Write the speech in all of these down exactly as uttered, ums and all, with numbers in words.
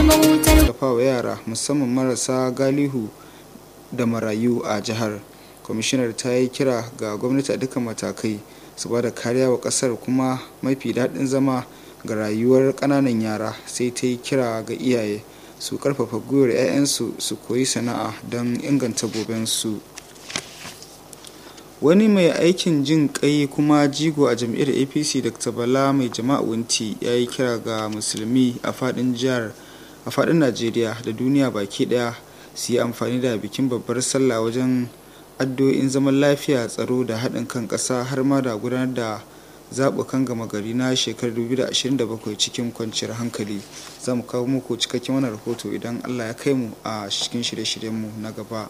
tallafawa yara musamman marasa galihu da marayu a jihar. Kwamishinar ta yi kira ga gwamnati a dukkan matakai su ba da kariya wa kasar kuma mafi daɗin zama ga rayuwar ƙananan yara, sai ta yi kira ga iyaye su ƙarfafa gwiwar 'ya'yansu su koyi sana'a don inganta gobensu. Wani mai aikin jin ƙai kuma jigo a jam'iyyar A P C Dr. Bala Mai Jama'a Wunti ya yi kira ga musulmi a faɗin jihar a faɗin Najeriya da duniya baki ɗaya su yi amfani da bikin babbar sallah wajen addu'o'in zaman lafiya, tsaro da haɗin kan ƙasa har ma da gudanar da zaɓukan gama gari na shekarar dubu biyu da ashirin da bakwai cikin kwanciyar hankali. Za mu kawo muku cikakken wannan rahoto idan Allah ya kai mu a cikin shirye-shiryenmu na gaba.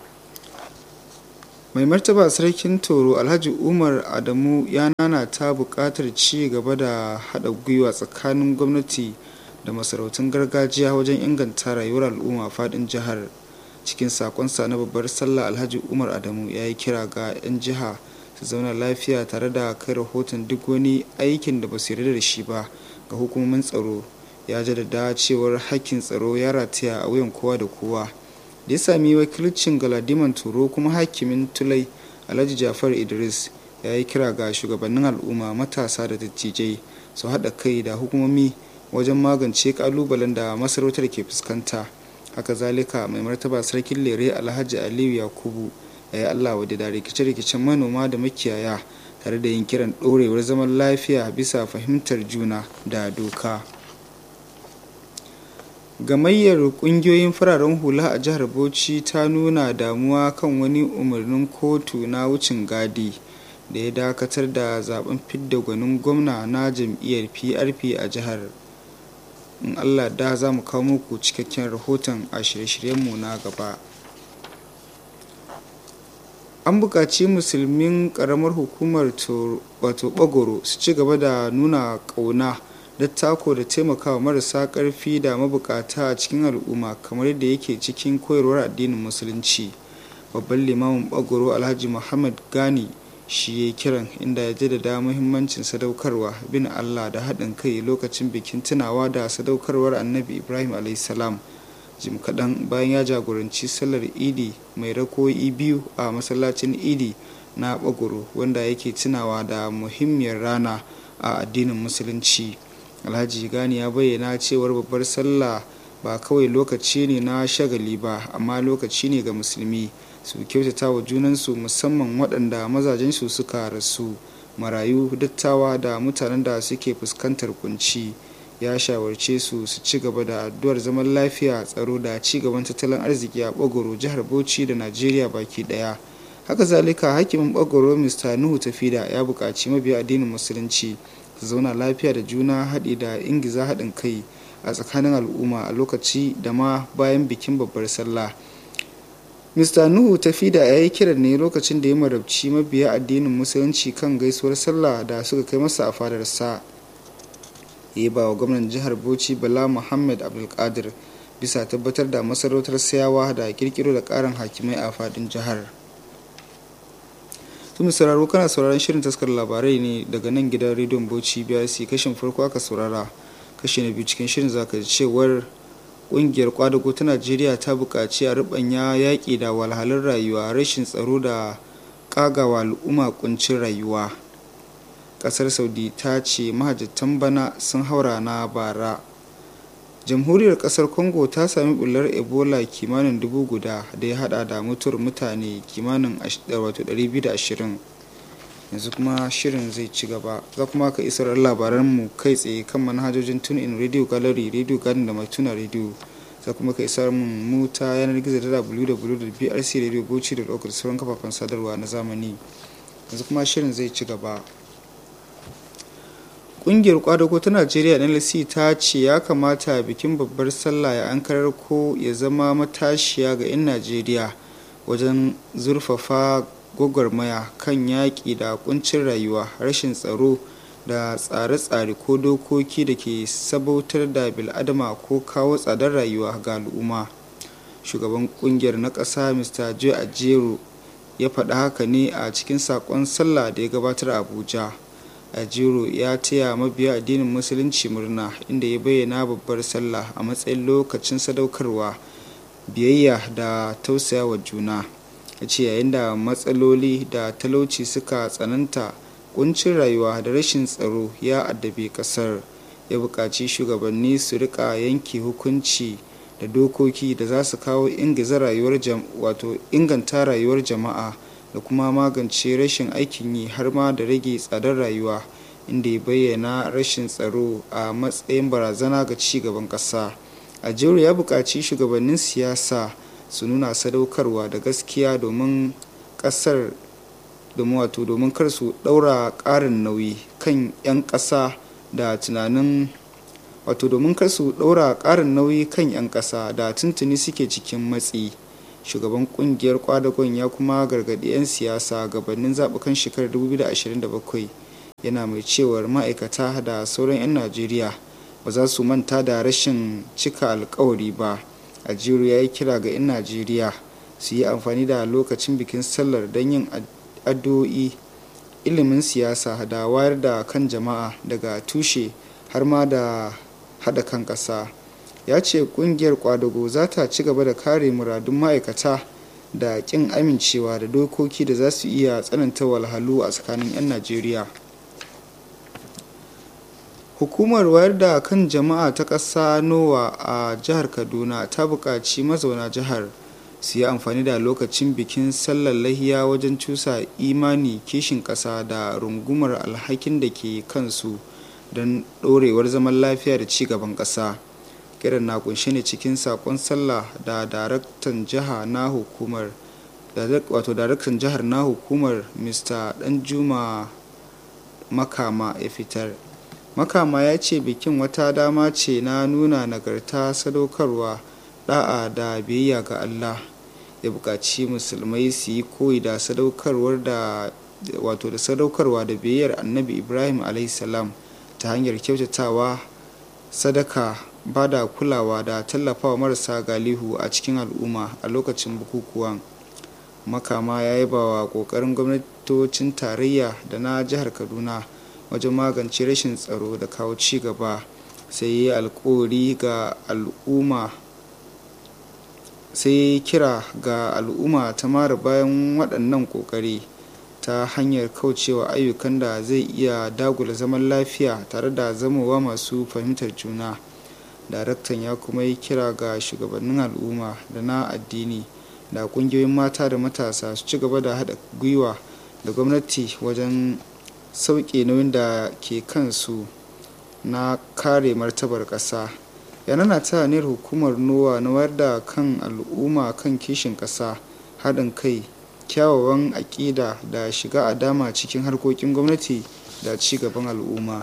Mai martaba sarkin Toro Alhaji Umar Adamu ya nanata buƙatar ci gaba da haɗa gwiwa tsakanin gwamnati da masarautun gargajiya wajen inganta rayuwar al'umma a faɗin jihar. Cikin sakonsa na babbar sallah, Alhaji Umar Adamu ya yi kira ga 'yan jiha su zauna lafiya tare da kai rahoton duk wani aikin da ba su yarda da shi ba ga hukumomin tsaro. Ya jaddada cewar hakkin tsaro ya rataya a wuyan kowa da kowa. Da ya sami wakilcin Galadiman Toro kuma hakimin Tulai Alhaji Jafar Idris ya yi kira ga shugabannin al'umma, matasa da dattijai su haɗa kai da hukumomi wajen magance ƙalubalen da masarautar ke fuskanta. Haka zalika mai martaba sarkin Lere Alhaji Aliyu Yakubu ya yi Allah wadda da rikice-rikicen manoma da makiyaya tare da yin kiran ɗorewar zaman lafiya bisa fahimtar juna da doka. Gamayyar ƙungiyoyin fararen hula a jihar Bauchi ta nuna damuwa kan wani umarnin kotu na wucin gadi da ya dakatar da zaben fidda gwanin gwamna na jam'iyyar P R P a jihar. In Allah da za mu kawo muku cikakken rahoton a shirye-shiryenmu na gaba. An buƙaci musulmin ƙaramar hukumar wato Bagoro su ci gaba da nuna ƙauna, dattako da taimakawa marasa ƙarfi da mabukata a cikin al'umma kamar yadda yake cikin koyarwar addinin musulunci. Babban limamin Bagoro Alhaji Muhammad Gani shi ya kiran, inda ya jaddada muhimmancin sadaukarwa, bin Allah da haɗin kai lokacin bikin tunawa da sadaukarwar Annabi Ibrahim alayhis salam. Jim kaɗan bayan ya jagoranci sallar Idi mai rako'i biyu a masallacin Idi na Bagoro wanda yake tunawa da muhimmiyar rana a addinin musulunci. Alhaji Gani ya bayyana cewar babbar sallah ba kawai lokaci ne na shagali ba, amma lokaci ne ga musulmi su kyautata wa junansu, musamman waɗanda mazajensu suka rasu, marayu, dattawa da mutanen da suke fuskantar kunci. Ya shawarce su su ci gaba da addu'ar zaman lafiya, tsaro da ci gaban tattalin arziki a Bagoro, jihar Bauchi da Najeriya baki ɗaya. Haka zalika hakimin Bagoro Mista Nuhu Tafida ya buƙaci mabiya addinin musulunci su zauna lafiya da juna, haɗi da ingiza haɗin kai a tsakanin al'umma a lokaci da ma bayan bikin babbar sallah. Mista Nuhu Tafida ya yi kiran ne lokacin da ya marabci mabiya addinin musulunci kan gaisuwar sallah da suka kai masa a fadarsa. Ya ba wa gwamnan jihar Bauchi Bala Muhammad Abdulkadir bisa tabbatar da masarautar Sayawa da kirkiro da ƙarin hakimai a fadin jihar. Tun sauraro kana sauraron shirin taskar labarai ne daga nan gidan rediyon Bauchi B R C. Kashin farko aka saurara, kashi na biyu cikin shirin zaka ji cewar ƙungiyar kwadago ta Najeriya ta buƙaci a rubanya yaƙi da walhalar rayuwa, rashin tsaro da ƙagawa al'umma kuncin rayuwa. Ƙasar Saudi ta ce mahajjatan bana sun haura na bara. Jamhuriyar ƙasar Congo ta sami bullar Ebola kimanin dubu guda da ya hada da mutuwar mutane kimanin ɗari biyu da ashirin. Yanzu kuma shirin zai ci gaba. Za kuma ka isar labaranmu kai tsaye kan manhajojin TuneIn Radio Gallery, Radio Garden da Matuna Radio. Za kuma ka isar mun mu ta yanar gizo da w w w dot b r c radio bauchi dot org da sauran kafafen sadarwa na zamani. Yanzu kuma shirin zai ci gaba. Ƙungiyar kwadago ta Najeriya N L C ta ce ya kamata bikin babbar sallah ya ankarar ko ya zama matashiya ga 'yan Najeriya wajen zurfafa gwagwarmaya kan yaƙi da kuncin rayuwa, rashin tsaro da tsare-tsare ko dokoki da ke sabautar da bil'adama ko kawo tsadar rayuwa ga al'umma. Shugaban ƙungiyar na ƙasa Mista Joe Ajero ya faɗa haka ne a cikin saƙon sallah da ya gabatar a Abuja. Ajero ya taya mabiya addinin musulunci murna, inda ya bayyana babbar sallah a matsayin lokacin sadaukarwa, biyayya da tausayawa juna. Ya ce yayin da matsaloli da talauci suka tsananta, kuncin rayuwa da rashin tsaro ya addabi kasar. Ya buƙaci shugabanni su rika yanke hukunci da dokoki da za su kawo inganta rayuwar jama'a da kuma magance rashin aikin yi har ma da rage tsadar rayuwa, inda ya bayyana rashin tsaro a matsayin barazana ga ci gaban ƙasa. Ajero ya buƙaci shugabannin siyasa su nuna sadaukarwa da gaskiya domin ƙasar domin kar su ɗaura ƙarin nauyi kan 'yan ƙasa da tunanin wato domin kar su ɗaura ƙarin nauyi kan 'yan ƙasa da tuntuni suke cikin matsi. Shugaban ƙungiyar kwadagon ya kuma gargaɗi 'yan siyasa gabanin zaɓukan shekarar dubu biyu da ashirin da bakwai, yana mai cewar ma'aikata da sauran 'yan Najeriya ba za su manta da rashin cika alkawari ba. Ajero ya yi kira ga 'yan Najeriya su yi amfani da lokacin bikin sallar don yin addu'o'i, ilimin siyasa da wayar da kan jama'a daga tushe har ma da haɗa kan ƙasa. Ya ce ƙungiyar kwadago za ta ci gaba da kare muradun ma'aikata da ƙin amincewa da dokoki da za su iya tsananta walhalu a tsakanin 'yan Najeriya. Hukumar wayar da kan jama'a ta ƙasa NOWA a jihar Kaduna ta buƙaci mazauna jihar su yi amfani da lokacin bikin sallar lahiya wajen cusa imani, kishin ƙasa da rungumar alhakin da ke kansu don ɗorewar zaman lafiya da ci gaban ƙasa. Kiran na kunshe ne cikin saƙon sallah da daraktan jiha na hukumar wato daraktan jihar na hukumar Mr. Danjuma Makama ya fitar. Makama ya ce bikin wata dama ce na nuna nagarta, sadaukarwa, da'a da biyayya ga Allah. Ya buƙaci musulmai su yi koyi da sadaukarwar da wato da sadaukarwa da biyayyar Annabi Ibrahim alayhi salam ta hanyar kyautatawa, sadaka, bada kulawa da tallafawa marasa galihu a cikin al'umma a lokacin bukukuwan. Makama ya yaba wa ƙoƙarin gwamnatocin tarayya da na jihar Kaduna wajen magance rashin tsaro da kawo ci gaba, sai ya yi alkawari ga al'umma sai kira ga al'umma ta mara bayan waɗannan ƙoƙari ta hanyar kaucewa ayyukan da zai iya dagula zaman lafiya tare da zamowa masu fahimtar juna. Daraktan ya kuma yi kira ga shugabannin al'umma da na addini da ƙungiyoyin mata da matasa su ci gaba da haɗa gwiwa da gwamnati wajen sauƙe nauyin da ke kansu na kare martabar ƙasa. Yana ta hanyar hukumar NOWA na wayar da kan al'umma kan kishin ƙasa, haɗin kai, kyawawan aƙida da shiga a dama cikin harkokin gwamnati da ci gaban al'umma.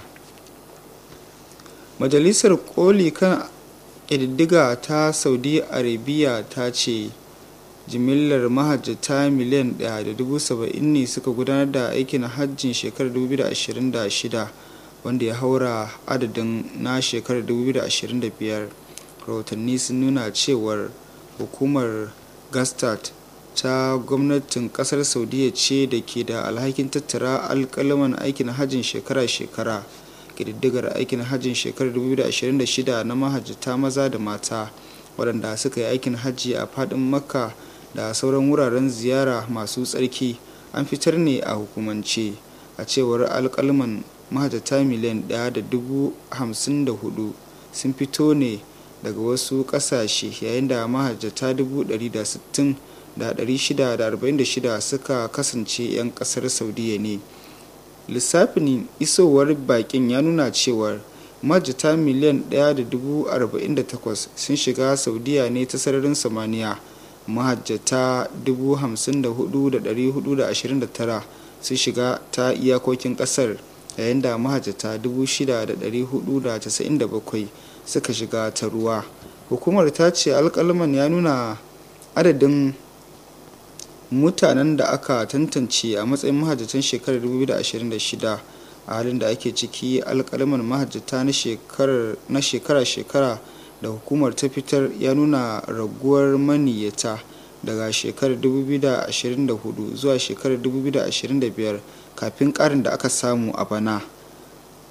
Majalisar Koli kan ƙididdiga ta Saudi Arabia ta ce jimillar mahajjata miliyan ɗaya da dubu saba'in ne suka gudanar da aikin hajjin shekarar dubu biyu da ashirin da shida, wanda ya haura adadin na shekarar dubu biyu da ashirin da biyar. Rahotanni sun nuna cewar hukumar Gastat ta gwamnatin kasar Saudiya ce da ke da alhakin tattara alƙalaman aikin hajjin shekara-shekara. Ƙididdigar aikin hajjin shekarar dubu biyu da ashirin da shida na mahajjata maza da mata waɗanda suka yi aikin hajji a faɗin Makka da sauran wuraren ziyara masu tsarki an fitar ne a hukumance. A cewar alƙalaman, mahajjata miliyan ɗaya da dubu hamsin da hudu sun fito ne daga wasu ƙasashe, yayin da mahajjata dubu ɗari da sittin da ɗari shida da arba'in da shida suka kasance 'yan ƙasar Saudiya ne. Lissafin isowar baƙin ya nuna cewar mahajjata miliyan ɗaya da dubu arba'in da takwas sun shiga Saudiya ne ta sararin samaniya, mahajjata dubu hamsin da hudu da ɗari hudu da ashirin da tara sun shiga ta iyakokin ƙasar, yayin da mahajjata dubu shida da ɗari hudu da casa'in da bakwai suka shiga ta ruwa. Hukumar ta ce alƙalaman ya nuna adadin mutanen da aka tantance a matsayin mahajjatan shekarar dubu biyu da ashirin da shida. A halin da ake ciki, alƙalaman mahajjata na shekara-shekara da hukumar ta fitar ya nuna raguwar maniyyata daga shekarar dubu biyu da ashirin da hudu zuwa shekarar dubu biyu da ashirin da biyar kafin ƙarin da aka samu a bana.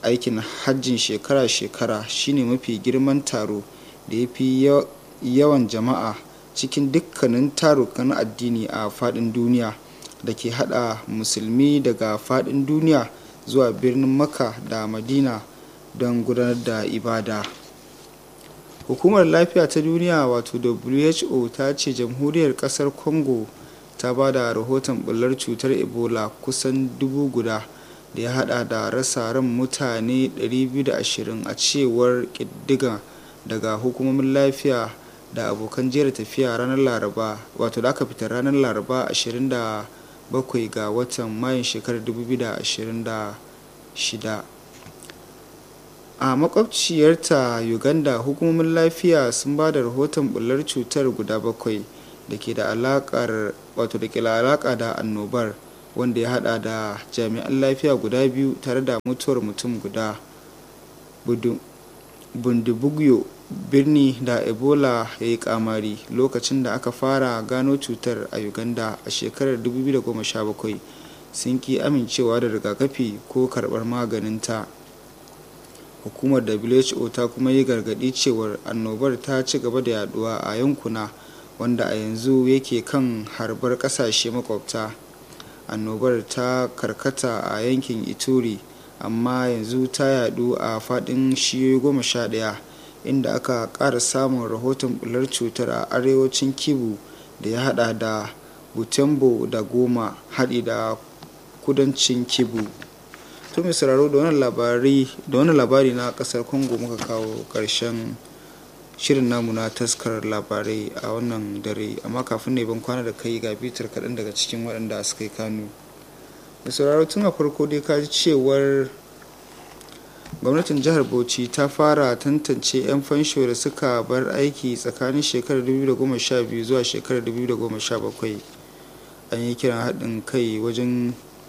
aikin hajjin shekara-shekara shine mafi girman taro da ya fi yawan jama'a cikin dukkanin tarukan addini a faɗin duniya da ke haɗa musulmi daga faɗin duniya zuwa birnin makka da madina don gudanar da ibada. Hukumar lafiya ta duniya wato W H O ta ce jamhuriyar kasar Congo ta ba da rahoton bullar cutar Ebola kusan dubu guda da ya hada da rasa ran mutane ɗari biyu da ashirin a cewar ƙiddiga daga hukumomin lafiya da abokan jera tafiya ranar Laraba wato da aka fitar ranar Laraba ashirin da bakwai ga watan Mayun shekarar dubu biyu da ashirin da shida. A makwabciyarta Uganda, hukumomin lafiya sun ba da rahoton bullar cutar guda bakwai da ke da alakar wato da ke da alaka da annobar, wanda ya hada da jami'an lafiya guda biyu tare da mutuwar mutum guda. Bundibugyo birni da Ebola ya yi kamari lokacin da aka fara gano cutar a Uganda a shekarar dubu biyu da goma sha bakwai sun ki amincewa da rigakafi ko karbar maganinta. Hukumar W H O ta kuma yi gargadi cewar annobar ta ci gaba da yaduwa a yankuna wanda a yanzu yake kan harbar kasashe makwabta. Annobar ta karkata a yankin Ituri amma yanzu ta yadu a fadin shiyoyi goma sha ɗaya, inda aka ƙara samun rahoton bular cutar a arewacin Kivu da ya hada da Butembo da Goma haɗi da kudancin Kivu. To mai sauraro da wani labari da wani labari na kasar Congo muka kawo ƙarshen shirin namu na taskar labarai a wannan dare, amma kafin ne ban kwana da kai ga bitar kaɗan daga cikin waɗanda suka yi kanu. Mai sauraro tun a farko dai ka ji cewar gwamnatin jihar Bauchi ta fara tantance 'yan fansho da suka bar aiki tsakanin shekarar dubu biyu da goma sha biyu zuwa shekarar dubu biyu da goma sha bakwai. An yi kiran haɗin kai wajen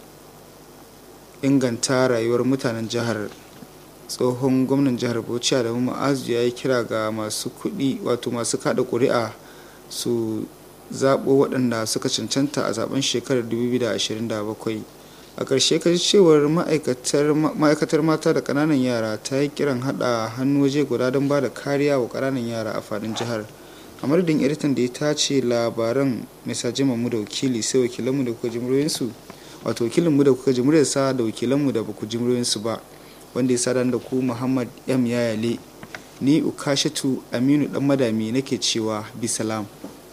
inganta rayuwar mutanen jihar. Tsohon gwamnan jihar Bauchi Adamu Ma'azu ya yi kira ga masu kuɗi wato masu kada ƙuri'a su zaɓo waɗanda suka cancanta a zaben shekarar dubu biyu da ashirin da bakwai. A ƙarshe ka ji cewar ma'aikatar mata da ƙananan yara ta yi kiran haɗa hannu waje guda don ba da kariya wa ƙananan yara a faɗin jihar. A madadin editan da ya tace labaran Mesaje Mamu da wakili sai wakilanmu da kuka ji muryoyinsu wato wakilinmu da kuka ji muryarsa da wakilanmu da baku ji muryoyinsu ba, wanda ya sadan da ku Muhammad M Yayale, ni Ukashatu Aminu dan madami nake cewa bisalam.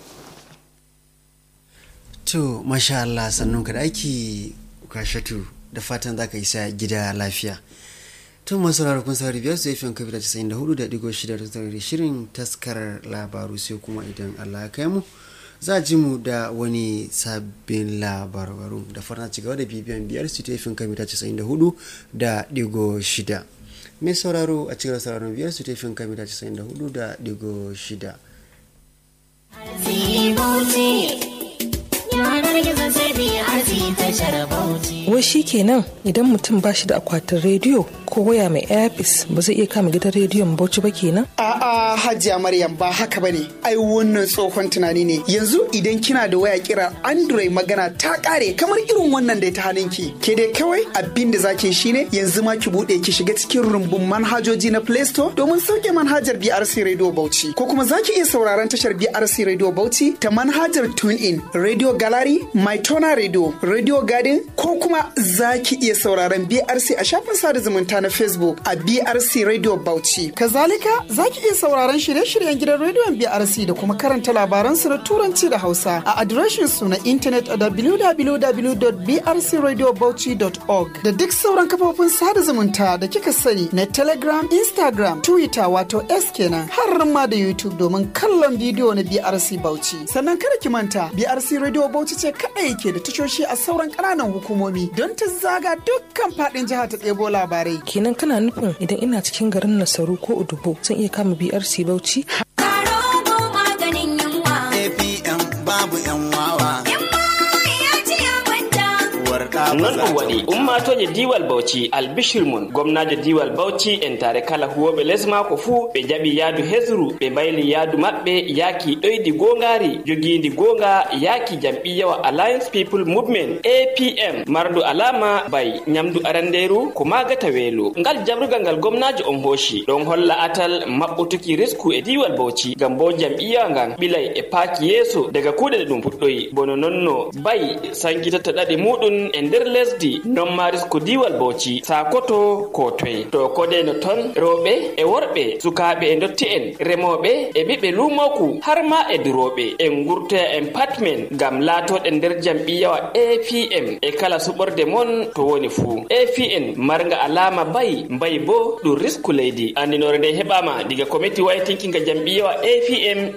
To masha Allah, sannunka da aiki Ukashatu, da fatan zaka isa gida lafiya. Tun masu kun saurari biyar su yafi kabila casa'in da hudu da digo shida da saurari shirin taskarar labaru, sai kuma idan Allah ya kai mu za ji mu da wani sabbin labaru da farna ci gaba da bibiyan biyar su taifin kamita casa'in da hudu da digo shida. Mai sauraro a cikin sauraron biyar su taifin kamita casa'in da hudu da digo shida. Wai shi kenan idan mutum ba shi da akwatin rediyo ko waya mai airpiece ba zai iya kama gidan rediyon Bauchi ba kenan? A'a Hajiya Maryam, ba haka bane. Ai wannan tsohon tunani ne. Yanzu idan kina da waya kira Android magana ta kare kamar irin wannan da ta hannunki. Ke dai kawai abin da zaki shine yanzu ma ki bude ki shiga cikin rumbun manhajoji na Play Store domin sauke manhajar B R C Radio Bauchi. Ko kuma zaki iya sauraron tashar B R C Radio Bauchi ta manhajar TuneIn, Radio Gallery, MyTona Radio, Radio Garden, ko kuma zaki iya sauraron B R C a shafin sada zumunta na Facebook a B R C Radio Bauchi. Kazalika zaki iya sauraron shirye-shiryen gidan rediyon B R C da kuma karanta labaran su na Turanci da Hausa a adireshin su na intanet a w w w dot b r c radio bauchi dot org da duk sauran kafofin sada zumunta da kika sani na Telegram, Instagram, Twitter wato S kenan, har ma da YouTube domin kallon bidiyo na B R C Bauchi. Sannan kada ki manta B R C Radio Bauchi ce kadai ke da tashoshi a sauran ƙananan hukumomi don ta zaga dukkan faɗin jiha ta ɗebo labarai. Kenan kana nufin idan ina cikin garin Nasaru ko Udubo zan iya kama B R C Bauchi? babu yan wawa. non ɗum waɗi ummatoje diwal Bauchi albishir mun gomnajo diwal Bauchi en tare kala huwoɓe les mako fuu ɓe jaɓi yaadu hesru ɓe mbayli yaadu maɓɓe yaaki ɗoydi gongari jogindi gonga yaaki jam'iyawa Alliance People Movement A P M mardu alama bay nyamdu aranderu ko magata weelo ngal jabrugal ngal gomnajo on hoshi don holla atal mabbutuki risku e diwal Bauchi gam bo jam'iyya ngan bilay e paaki yeso daga kuuɗe ɗum fuɗɗoyi bono nonno bay sankitata ɗaɗi muɗum e nder lesdi non ma risku diwal Bauchi sakoto ko toye to kodeno ton rewɓe e worɓe sukaɓe e dotti en remoɓe e ɓiɓɓe lumoku har ma e duroɓe en gurtoya en patmen gam laatoɗe nder jam'iyyawa A P M e kala suɓorde mon to woni fuu A P M marga alama bay bay bo ɗum risku leydi andinore nde heɓama diga komiti waytinkinga jam'iyyawa A P M